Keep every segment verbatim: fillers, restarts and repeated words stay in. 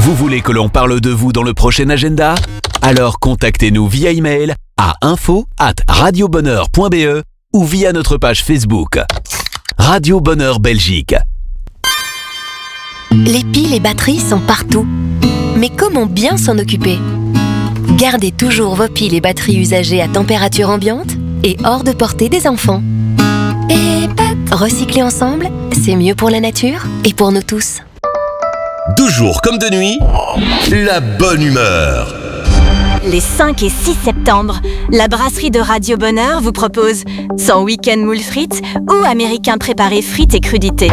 Vous voulez que l'on parle de vous dans le prochain agenda ? Alors contactez-nous via email à info arobase radiobonheur point b e ou via notre page Facebook. Radio Bonheur Belgique. Les piles et batteries sont partout. Mais comment bien s'en occuper ? Gardez toujours vos piles et batteries usagées à température ambiante et hors de portée des enfants. Et recycler ensemble, c'est mieux pour la nature et pour nous tous. De jour comme de nuit, la bonne humeur. Les cinq et six septembre, la brasserie de Radio Bonheur vous propose son week-end moule frites ou américain préparé frites et crudités.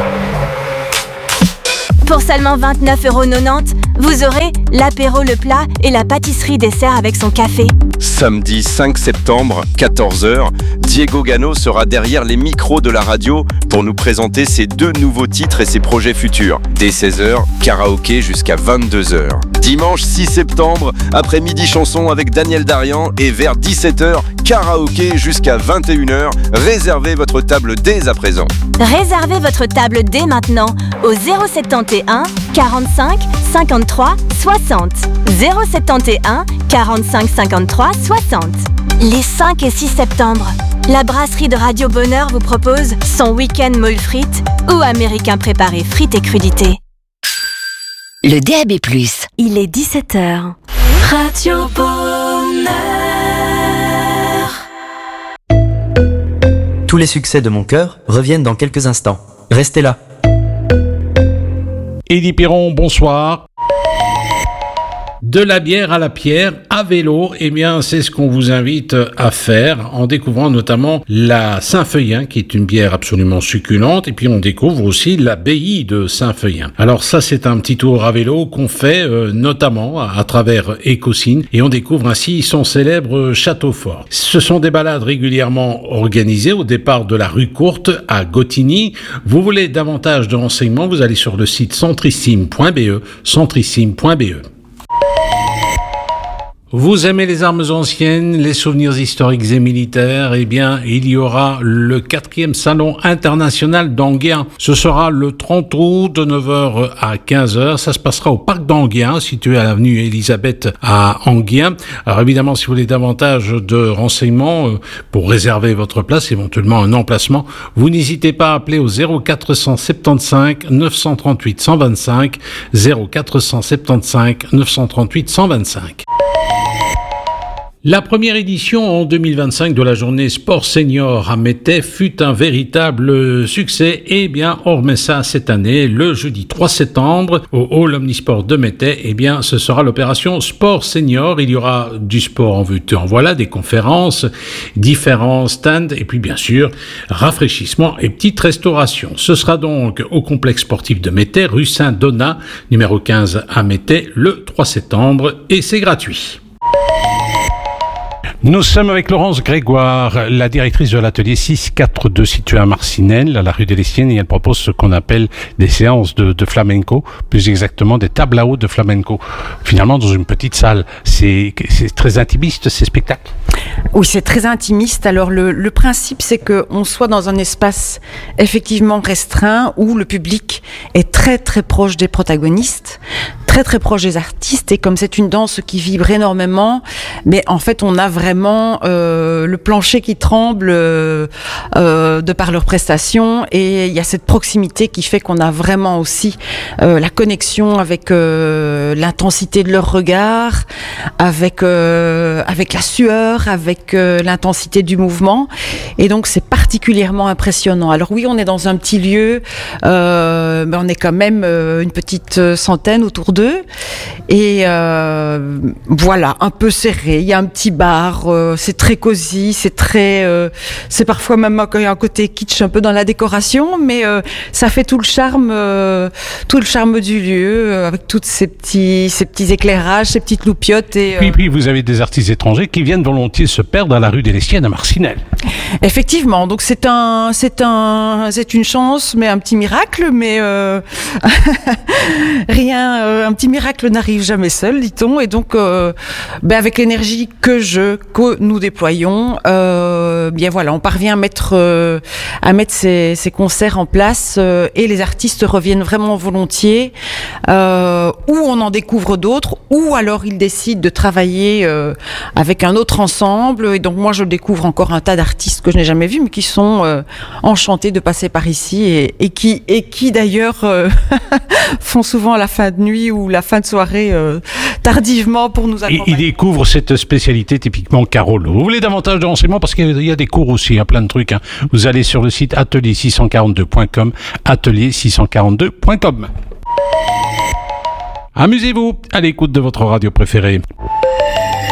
Pour seulement vingt-neuf euros quatre-vingt-dix, vous aurez l'apéro, le plat et la pâtisserie dessert avec son café. Samedi cinq septembre, quatorze heures, Diego Gano sera derrière les micros de la radio pour nous présenter ses deux nouveaux titres et ses projets futurs. Dès seize heures, karaoké jusqu'à vingt-deux heures. Dimanche six septembre, après-midi chanson avec Daniel Darian et vers dix-sept heures, karaoké jusqu'à vingt et une heures. Réservez votre table dès à présent. Réservez votre table dès maintenant au zéro soixante et un quarante-cinq cinquante-trois soixante. zéro soixante et un quarante-cinq cinquante-trois soixante. Les cinq et six septembre, la brasserie de Radio Bonheur vous propose son week-end moule frites ou américain préparé frites et crudités. Le D A B plus. Il est dix-sept heures. Radio Bonheur. Tous les succès de mon cœur reviennent dans quelques instants. Restez là. Élie Piron, bonsoir. De la bière à la pierre, à vélo, eh bien, c'est ce qu'on vous invite à faire en découvrant notamment la Saint-Feuillin, qui est une bière absolument succulente, et puis on découvre aussi l'abbaye de Saint-Feuillin. Alors ça, c'est un petit tour à vélo qu'on fait euh, notamment à, à travers Écosine, et on découvre ainsi son célèbre château fort. Ce sont des balades régulièrement organisées au départ de la rue Courte à Gottigny. Vous voulez davantage de renseignements, vous allez sur le site centrissime point b e, centrissime point b e. Vous aimez les armes anciennes, les souvenirs historiques et militaires? Eh bien, il y aura le quatrième salon international d'Enghien. Ce sera le trente août de neuf heures à quinze heures. Ça se passera au parc d'Enghien, situé à l'avenue Elisabeth à Enghien. Alors évidemment, si vous voulez davantage de renseignements euh, pour réserver votre place, éventuellement un emplacement, vous n'hésitez pas à appeler au zéro quatre cent soixante-quinze neuf cent trente-huit cent vingt-cinq, zéro quatre cent soixante-quinze neuf cent trente-huit cent vingt-cinq. La première édition en deux mille vingt-cinq de la journée Sport Senior à Mettey fut un véritable succès. Et bien, on remet ça cette année, le jeudi trois septembre, au Hall Omnisport de Mettey. Et bien, ce sera l'opération Sport Senior. Il y aura du sport en vue de en voilà, des conférences, différents stands, et puis bien sûr, rafraîchissement et petite restauration. Ce sera donc au complexe sportif de Mettey, rue Saint-Donat, numéro quinze à Mettey, le trois septembre, et c'est gratuit. Nous sommes avec Laurence Grégoire, la directrice de l'atelier six cent quarante-deux situé à Marcinelle, à la rue des Lestiennes, et elle propose ce qu'on appelle des séances de, de flamenco, plus exactement des tables à eau de flamenco. Finalement, dans une petite salle, c'est, c'est très intimiste ces spectacles. Oui, c'est très intimiste. Alors le, le principe, c'est qu'on soit dans un espace effectivement restreint où le public est très très proche des protagonistes, très très proche des artistes, et comme c'est une danse qui vibre énormément, mais en fait on a vraiment euh, le plancher qui tremble euh, euh, de par leurs prestations, et il y a cette proximité qui fait qu'on a vraiment aussi euh, la connexion avec euh, l'intensité de leur regard, avec euh, avec la sueur, avec euh, l'intensité du mouvement, et donc c'est particulièrement impressionnant. Alors oui, on est dans un petit lieu, euh, mais on est quand même euh, une petite centaine autour d'eux, et euh, voilà, un peu serré. Il y a un petit bar, euh, c'est très cosy, c'est très, euh, c'est parfois même un, un côté kitsch un peu dans la décoration, mais euh, ça fait tout le charme, euh, tout le charme du lieu, euh, avec tous ces petits, ces petits éclairages, ces petites loupiottes. Et, euh... puis, puis vous avez des artistes étrangers qui viennent volontiers se perdre à la rue des Lestiennes à Marcinelle. Effectivement, donc c'est un, c'est un, c'est une chance, mais un petit miracle, mais euh, rien, euh, un petit miracle n'arrive jamais seul, dit-on, et donc euh, ben avec l'énergie que je, que nous déployons, euh, bien voilà, on parvient à mettre, euh, à mettre ces, ces concerts en place euh, et les artistes reviennent vraiment volontiers, euh, ou on en découvre d'autres, ou alors ils décident de travailler euh, avec un autre ensemble, et donc moi je découvre encore un tas d'artistes que je n'ai jamais vus, mais qui sont euh, enchantés de passer par ici et, et qui, et qui d'ailleurs euh, font souvent la fin de nuit ou la fin de soirée euh, tardivement pour nous accompagner. Ils découvrent cette spécialité typiquement Carole. Vous voulez davantage de renseignements parce qu'il y a des cours aussi, il y a plein de trucs. Hein. Vous allez sur le site atelier six cent quarante-deux point com, atelier six cent quarante-deux point com. Amusez-vous à l'écoute de votre radio préférée.